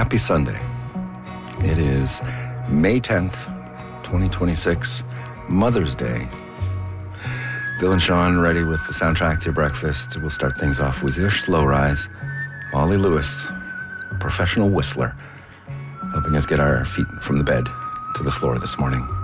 Happy Sunday. It is May 10th, 2026, Mother's Day. Bill and Sean ready with the soundtrack to your breakfast. We'll start things off with Ish Slow Rise, Ollie Lewis, a professional whistler, helping us get our feet from the bed to the floor this morning.